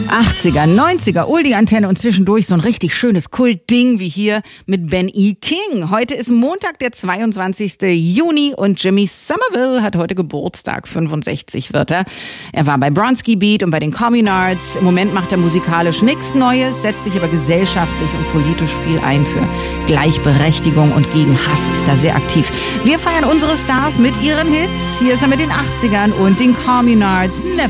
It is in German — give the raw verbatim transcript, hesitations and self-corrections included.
achtziger, neunziger, Oldie-Antenne und zwischendurch so ein richtig schönes Kultding wie hier mit Ben E. King. Heute ist Montag, der zweiundzwanzigster Juni und Jimmy Somerville hat heute Geburtstag, fünfundsechzig wird er. Er war bei Bronski Beat und bei den Communards. Im Moment macht er musikalisch nichts Neues, setzt sich aber gesellschaftlich und politisch viel ein für Gleichberechtigung und gegen Hass, ist da sehr aktiv. Wir feiern unsere Stars mit ihren Hits. Hier ist er mit den achtzigern und den Communards.